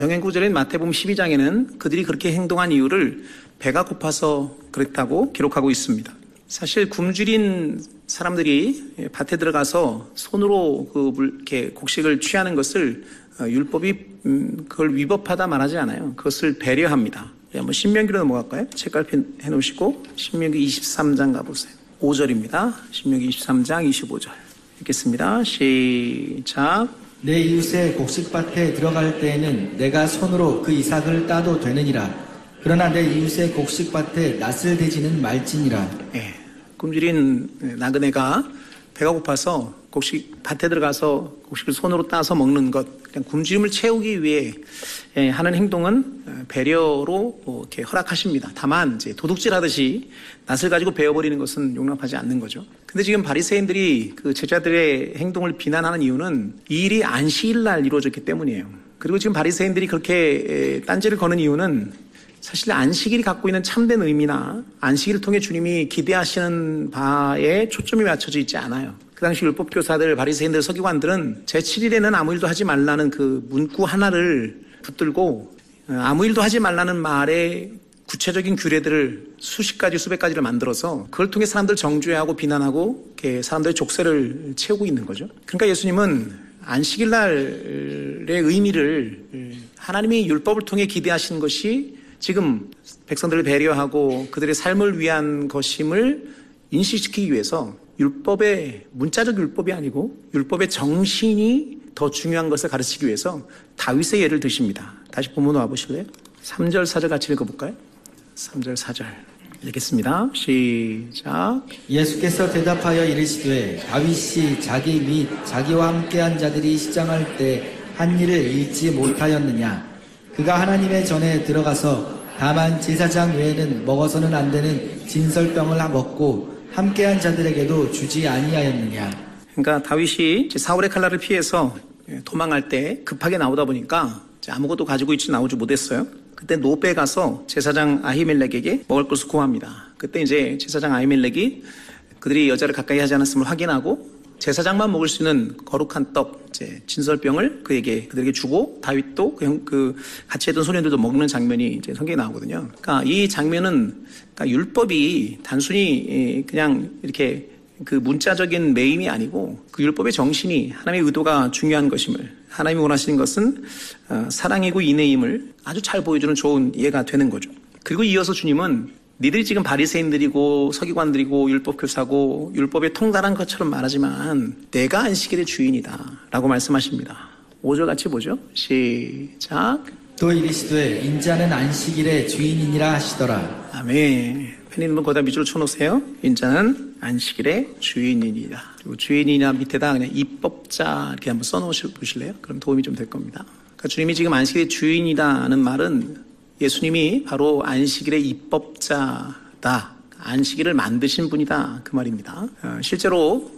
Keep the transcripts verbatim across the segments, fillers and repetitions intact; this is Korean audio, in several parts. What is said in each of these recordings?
영행구절인 마태복음 십이 장에는 그들이 그렇게 행동한 이유를 배가 고파서 그랬다고 기록하고 있습니다. 사실 굶주린 사람들이 밭에 들어가서 손으로 그 이렇게 곡식을 취하는 것을 율법이 그걸 위법하다 말하지 않아요. 그것을 배려합니다. 한번 신명기로 넘어갈까요? 책갈피 해놓으시고 신명기 이십삼 장 가보세요. 오 절입니다. 신명기 이십삼 장 이십오 절 읽겠습니다. 시작. 내 이웃의 곡식밭에 들어갈 때에는 내가 손으로 그 이삭을 따도 되느니라. 그러나 내 이웃의 곡식밭에 낯을 대지는 말지니라. 예, 굶주린 나그네가 배가 고파서 곡식 밭에 들어가서 곡식을 손으로 따서 먹는 것, 그냥 굶주림을 채우기 위해 하는 행동은 배려로 이렇게 허락하십니다. 다만 이제 도둑질하듯이 낫을 가지고 베어버리는 것은 용납하지 않는 거죠. 근데 지금 바리새인들이 그 제자들의 행동을 비난하는 이유는 이 일이 안식일 날 이루어졌기 때문이에요. 그리고 지금 바리새인들이 그렇게 딴지를 거는 이유는 사실 안식일이 갖고 있는 참된 의미나 안식일을 통해 주님이 기대하시는 바에 초점이 맞춰져 있지 않아요. 그 당시 율법교사들, 바리새인들, 서기관들은 제칠 일에는 아무 일도 하지 말라는 그 문구 하나를 붙들고 아무 일도 하지 말라는 말에 구체적인 규례들을 수십 가지, 수백 가지를 만들어서 그걸 통해 사람들 정죄하고 비난하고 이렇게 사람들의 족쇄를 채우고 있는 거죠. 그러니까 예수님은 안식일 날의 의미를 하나님이 율법을 통해 기대하시는 것이 지금 백성들을 배려하고 그들의 삶을 위한 것임을 인식시키기 위해서 율법의, 문자적 율법이 아니고 율법의 정신이 더 중요한 것을 가르치기 위해서 다윗의 예를 드십니다. 다시 본문 와보실래요? 삼 절, 사 절 같이 읽어볼까요? 삼 절, 사 절 읽겠습니다. 시작. 예수께서 대답하여 이르시되 다윗이 자기 및 자기와 함께한 자들이 시장할 때 한 일을 잊지 못하였느냐. 그가 하나님의 전에 들어가서 다만 제사장 외에는 먹어서는 안 되는 진설병을 먹고 함께한 자들에게도 주지 아니하였느냐. 그러니까 다윗이 사울의 칼날을 피해서 도망할 때 급하게 나오다 보니까 아무것도 가지고 있지 나오지 못했어요. 그때 노베 가서 제사장 아히멜렉에게 먹을 것을 구합니다. 그때 이제 제사장 아히멜렉이 그들이 여자를 가까이 하지 않았음을 확인하고 제사장만 먹을 수 있는 거룩한 떡, 이제 진설병을 그에게 그들에게 주고 다윗도 그, 그 같이 했던 소년들도 먹는 장면이 이제 성경에 나오거든요. 그러니까 이 장면은 그러니까 율법이 단순히 그냥 이렇게 그 문자적인 매임이 아니고 그 율법의 정신이 하나님의 의도가 중요한 것임을, 하나님이 원하시는 것은 사랑이고 인애임을 아주 잘 보여주는 좋은 예가 되는 거죠. 그리고 이어서 주님은 니들이 지금 바리새인들이고 서기관들이고 율법교사고 율법에 통달한 것처럼 말하지만 내가 안식일의 주인이다 라고 말씀하십니다. 오 절 같이 보죠. 시작. 또 이르시되 인자는 안식일의 주인이니라 하시더라. 아멘. 펜이는 거기다 밑으로 쳐놓으세요. 인자는 안식일의 주인이니라. 그리고 주인이나 밑에다 그냥 입법자 이렇게 한번 써놓으실래요? 그럼 도움이 좀 될 겁니다. 그러니까 주님이 지금 안식일의 주인이다는 말은 예수님이 바로 안식일의 입법자다. 안식일을 만드신 분이다. 그 말입니다. 실제로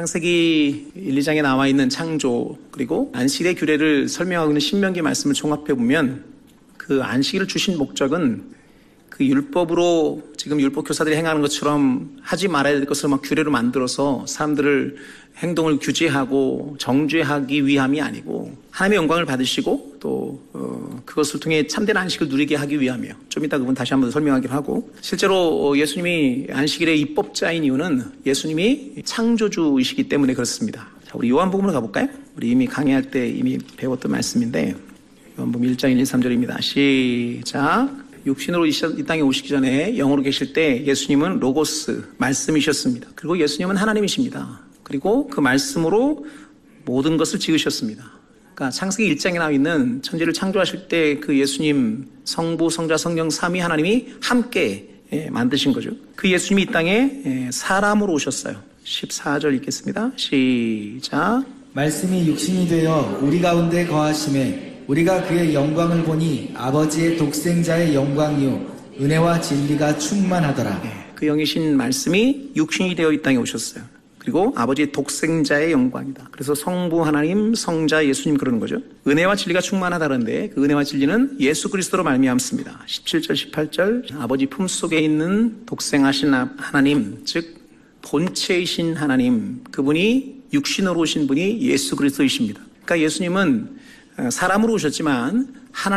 창세기 일, 이 장에 나와 있는 창조 그리고 안식일의 규례를 설명하고 있는 신명기 말씀을 종합해 보면 그 안식일을 주신 목적은 그 율법으로 지금 율법 교사들이 행하는 것처럼 하지 말아야 될 것을 막 규례로 만들어서 사람들을 행동을 규제하고 정죄하기 위함이 아니고 하나님의 영광을 받으시고 또 어, 그것을 통해 참된 안식을 누리게 하기 위함이에요. 좀 이따 그분 다시 한번 설명하기로 하고 실제로 예수님이 안식일의 입법자인 이유는 예수님이 창조주이시기 때문에 그렇습니다. 자, 우리 요한복음으로 가볼까요? 우리 이미 강의할 때 이미 배웠던 말씀인데 요한복음 일 장 일, 이, 삼 절입니다. 시작. 육신으로 이 땅에 오시기 전에 영으로 계실 때 예수님은 로고스, 말씀이셨습니다. 그리고 예수님은 하나님이십니다. 그리고 그 말씀으로 모든 것을 지으셨습니다. 그러니까 창세기 일 장에 나와 있는 천지를 창조하실 때 그 예수님 성부, 성자, 성령 삼위 하나님이 함께 만드신 거죠. 그 예수님이 이 땅에 사람으로 오셨어요. 십사 절 읽겠습니다. 시작. 말씀이 육신이 되어 우리 가운데 거하심에 우리가 그의 영광을 보니 아버지의 독생자의 영광이요 은혜와 진리가 충만하더라. 네, 그 영이신 말씀이 육신이 되어 이 땅에 오셨어요. 그리고 아버지의 독생자의 영광이다. 그래서 성부 하나님, 성자 예수님 그러는 거죠. 은혜와 진리가 충만하다는데 그 은혜와 진리는 예수 그리스도로 말미암습니다. 십칠 절, 십팔 절 아버지 품속에 있는 독생하신 하나님, 즉 본체이신 하나님, 그분이 육신으로 오신 분이 예수 그리스도이십니다. 그러니까 예수님은 사람으로 오셨지만